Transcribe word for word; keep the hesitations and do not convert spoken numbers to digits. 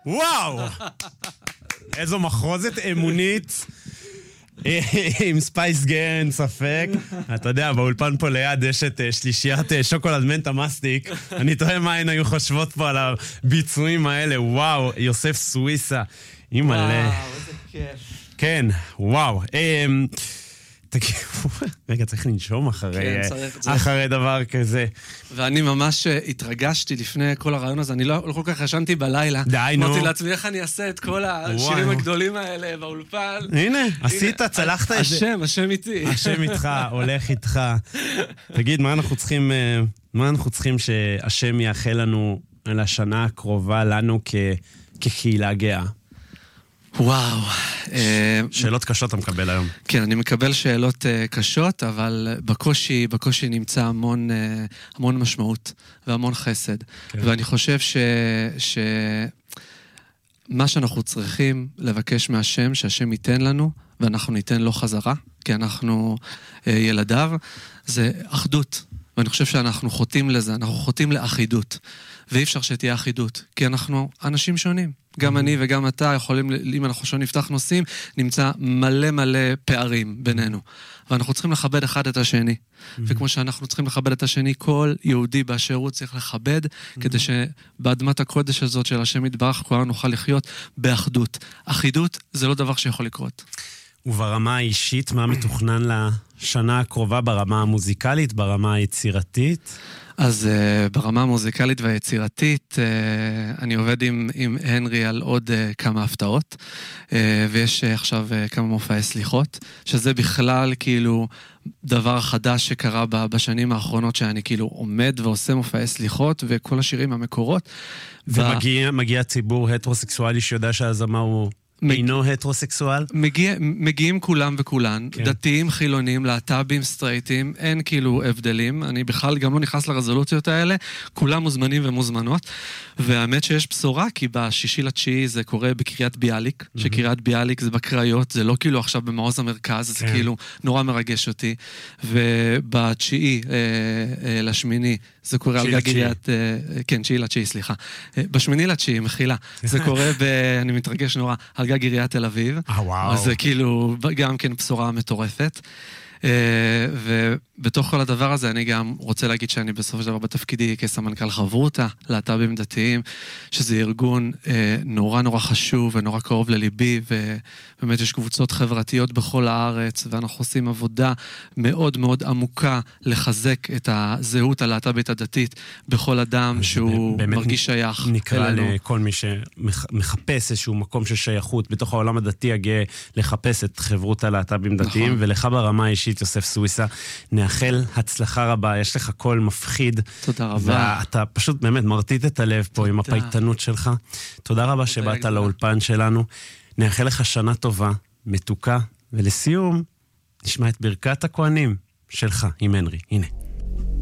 וואו! איזו מחרוזת אמונית. עם ספייס גרן, ספק. אתה יודע, באולפן פה ליד יש את שלישיית שוקולד מנטה מסטיק. אני תוהה מה הן היו חושבות פה על הביצועים האלה. וואו, יוסף סוויסה. אימא'לה. וואו, איזה כיף. כן, וואו. תגיד, רגע, צריך לנשום אחרי, אחרי דבר כזה. ואני ממש התרגשתי לפני כל הרעיון הזה, אני לא, לא כל כך ישנתי בלילה. די, נו. אמרתי לעצמי, איך אני אעשה את כל השירים הגדולים האלה באולפן. הנה, עשית, צלחת את זה. השם, השם איתי. השם איתך, הולך איתך. תגיד, מה אנחנו צריכים, מה אנחנו צריכים שהשם יאחל לנו על השנה הקרובה לנו כקהילה גאה? וואו. שאלות קשות אתה מקבל היום. כן, אני מקבל שאלות קשות, אבל בקושי, בקושי נמצא המון, המון משמעות והמון חסד. ואני חושב ש, ש... מה שאנחנו צריכים לבקש מהשם, שהשם ייתן לנו, ואנחנו ניתן לו חזרה, כי אנחנו ילדיו, זה אחדות. ואני חושב שאנחנו חוטאים לזה, אנחנו חוטאים לאחידות. ואי אפשר שתהיה אחידות, כי אנחנו אנשים שונים. גם אני וגם אתה יכולים, אם אנחנו שונים נפתח נושאים, נמצא מלא מלא פערים בינינו. ואנחנו צריכים לכבד אחד את השני. וכמו שאנחנו צריכים לכבד את השני, כל יהודי באשר הוא צריך לכבד, כדי שבאדמת הקודש הזאת של השם יתברך, כולנו נוכל לחיות באחדות. אחידות זה לא דבר שיכול לקרות. וברמה האישית, מה מתוכנן לשנה הקרובה ברמה המוזיקלית, ברמה היצירתית? אז uh, ברמה המוזיקלית והיצירתית, uh, אני עובד עם, עם הנרי על עוד uh, כמה הפתעות, uh, ויש uh, עכשיו uh, כמה מופעי סליחות, שזה בכלל כאילו דבר חדש שקרה בשנים האחרונות, שאני כאילו עומד ועושה מופעי סליחות, וכל השירים המקורות. ומגיע ו... מגיע ציבור הטרוסקסואלי שיודע שהזמה הוא... אינו הטרוסקסואל? מגיע, מגיעים כולם וכולן, כן. דתיים, חילונים, להט"בים, סטרייטים, אין כאילו הבדלים, אני בכלל גם לא נכנס לרזולוציות האלה, כולם מוזמנים ומוזמנות, והאמת שיש בשורה, כי בשישי לתשיעי זה קורה בקריית ביאליק, mm-hmm. שקריית ביאליק זה בקריות, זה לא כאילו עכשיו במעוז המרכז, כן. זה כאילו נורא מרגש אותי, ובתשיעי אה, אה, לשמיני, זה קורה על גג עיריית, אה, כן, תשיעי לתשיעי, סליחה, אה, בשמיני לתשיעי, מחילה, זה קורה ב... אני מתרגש נורא, על גג עיריית תל אביב. אה, וואו. אז זה כאילו גם כן בשורה מטורפת. ובתוך כל הדבר הזה אני גם רוצה להגיד שאני בסופו של דבר בתפקידי כסמנכ"ל חברותה, להט"בים דתיים, שזה ארגון נורא נורא חשוב ונורא קרוב לליבי, ובאמת יש קבוצות חברתיות בכל הארץ, ואנחנו עושים עבודה מאוד מאוד עמוקה לחזק את הזהות הלהט"בית הדתית בכל אדם שהוא מרגיש שייך אלינו. נקרא לכל מי שמחפש איזשהו מקום של שייכות בתוך העולם הדתי הגאה, לחפש את חברות הלהט"בים דתיים, ולך ברמה האישית יוסף סוויסה, נאחל הצלחה רבה, יש לך קול מפחיד. תודה רבה. ואתה פשוט באמת מרטיט את הלב פה עם הפייטנות שלך. תודה רבה שבאת לאולפן שלנו. נאחל לך שנה טובה, מתוקה, ולסיום, נשמע את ברכת הכהנים שלך עם הנרי. הנה.